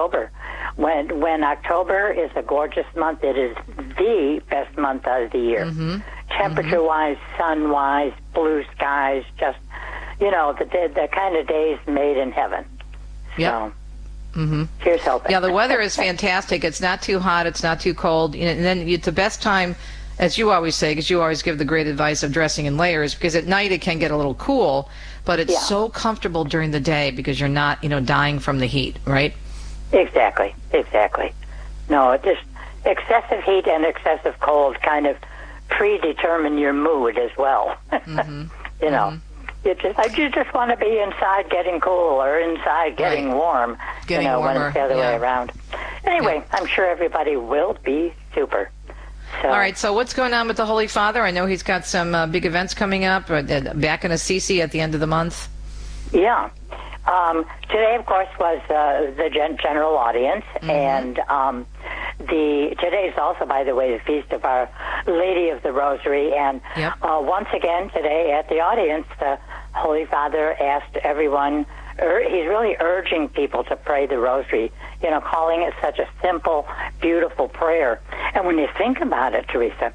October. When October is a gorgeous month, it is the best month of the year. Mm-hmm. Temperature-wise, sun-wise, blue skies, just, the kind of days made in heaven. Yep. So, mm-hmm. Here's hoping. Yeah, the weather is fantastic. It's not too hot. It's not too cold. And then it's the best time, as you always say, because you always give the great advice of dressing in layers, because at night it can get a little cool, but it's so comfortable during the day because you're not, dying from the heat, right? Exactly. No, just excessive heat and excessive cold kind of predetermine your mood as well. Mm-hmm. You just want to be inside getting cool or inside getting warm, getting warmer, when it's the other way around. Anyway, I'm sure everybody will be super. So. All right, so what's going on with the Holy Father? I know he's got some big events coming up, back in Assisi at the end of the month. Yeah. Today, of course, was the general audience, and today is also, by the way, the feast of Our Lady of the Rosary. And once again today at the audience, the Holy Father asked everyone. He's really urging people to pray the Rosary, calling it such a simple, beautiful prayer. And when you think about it, Teresa,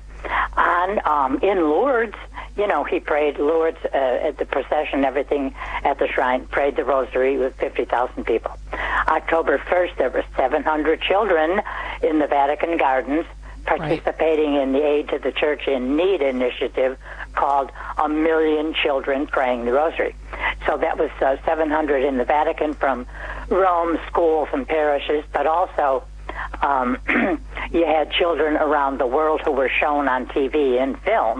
in Lourdes, he prayed Lourdes at the procession, everything at the shrine, prayed the Rosary with 50,000 people. October 1st, there were 700 children in the Vatican Gardens participating in the Aid to the Church in Need initiative called A Million Children Praying the Rosary. So that was 700 in the Vatican from Rome, schools, and parishes, but also you had children around the world who were shown on TV and film,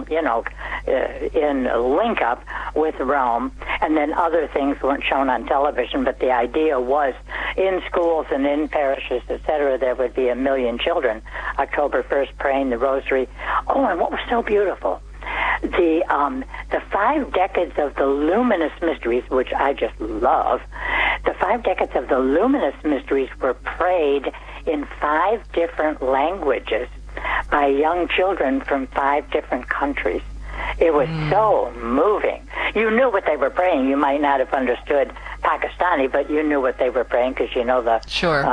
in link up with Rome, and then other things weren't shown on television, but the idea was in schools and in parishes, etc., there would be 1 million children October 1st praying the Rosary. Oh, and what was so beautiful, the 5 decades of the luminous mysteries, which I just love, the 5 decades of the luminous mysteries were prayed in 5 different languages by young children from 5 different countries. It was so moving. You knew what they were praying. You might not have understood Pakistani, but you knew what they were praying because you know the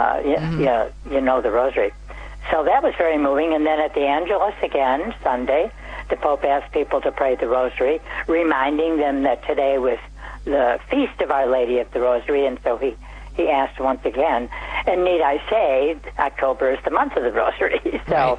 you know the Rosary. So that was very moving. And then at the Angelus again, Sunday, the Pope asked people to pray the Rosary, reminding them that today was the feast of Our Lady of the Rosary, and so he asked once again, and need I say, October is the month of the Rosary. So,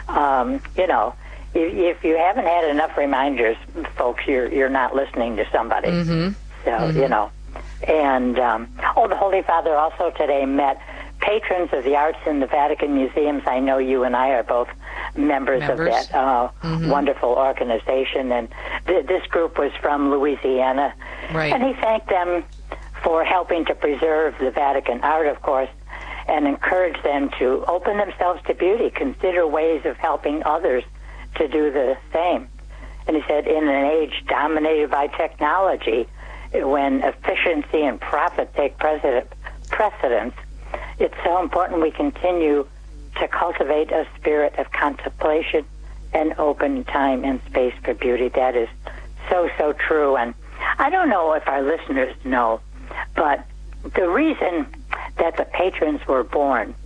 if you haven't had enough reminders, folks, you're not listening to somebody. So, and the Holy Father also today met patrons of the arts in the Vatican museums. I know you and I are both members. Of that wonderful organization, and this group was from Louisiana, and he thanked them for helping to preserve the Vatican art, of course, and encourage them to open themselves to beauty, consider ways of helping others to do the same. And he said, in an age dominated by technology, when efficiency and profit take precedence, it's so important we continue to cultivate a spirit of contemplation and open time and space for beauty. That is so, so true. And I don't know if our listeners know, but the reason that the patrons were born,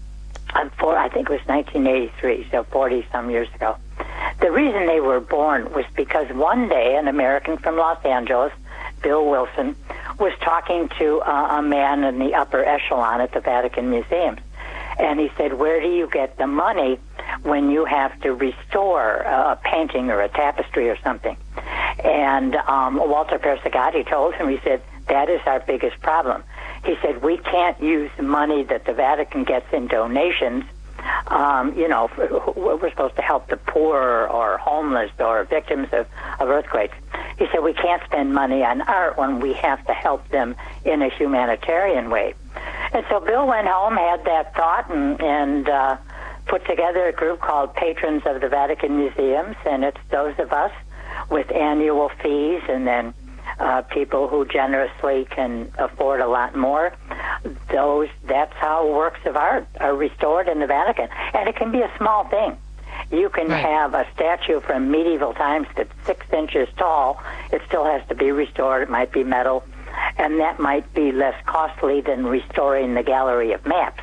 I think it was 1983, so 40-some years ago, the reason they were born was because one day an American from Los Angeles, Bill Wilson, was talking to a man in the upper echelon at the Vatican Museums. And he said, where do you get the money when you have to restore a painting or a tapestry or something? And Walter Persigati told him, he said, that is our biggest problem. He said, we can't use money that the Vatican gets in donations. We're supposed to help the poor or homeless or victims of earthquakes. He said, we can't spend money on art when we have to help them in a humanitarian way. And so Bill went home, had that thought, and put together a group called Patrons of the Vatican Museums, and it's those of us with annual fees and then people who generously can afford a lot more. That's how works of art are restored in the Vatican. And it can be a small thing. You can have a statue from medieval times that's 6 inches tall. It still has to be restored. It might be metal. And that might be less costly than restoring the gallery of maps.